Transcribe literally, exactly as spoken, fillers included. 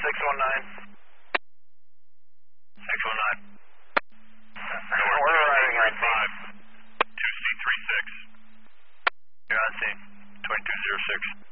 six one nine. six one nine. We're arriving on five. two C three six. You're on scene. twenty-two zero six.